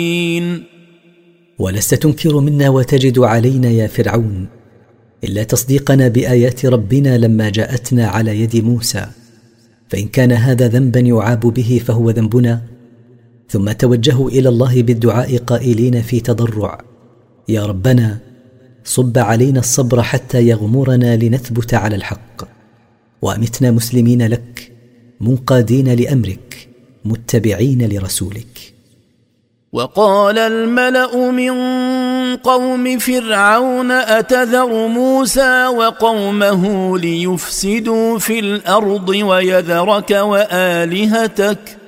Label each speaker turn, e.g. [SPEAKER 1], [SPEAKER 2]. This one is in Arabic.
[SPEAKER 1] ولست تنكر منا وتجد علينا يا فرعون إلا تصديقنا بآيات ربنا لما جاءتنا على يد موسى، فإن كان هذا ذنبا يعاب به فهو ذنبنا. ثم توجهوا إلى الله بالدعاء قائلين في تضرع: يا ربنا صب علينا الصبر حتى يغمرنا لنثبت على الحق، وأمتنا مسلمين لك منقادين لأمرك متبعين لرسولك.
[SPEAKER 2] وقال الملأ من قوم فرعون أتذر موسى وقومه ليفسدوا في الأرض ويذرك وآلهتك